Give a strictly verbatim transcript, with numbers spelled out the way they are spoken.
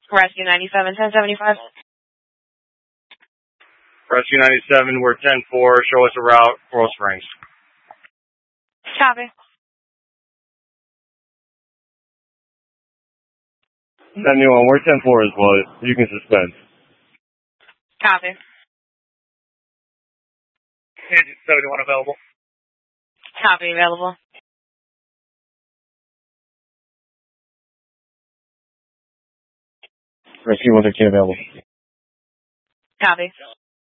Rescue ninety-seven, ten seventy-five. Rescue ninety-seven, we're ten four. Show us a route, Coral Springs. Copy. seventy-one, we're ten four as well. You can suspend. Copy. Engine seventy-one available. Copy, available. Rescue one thirteen available. Copy.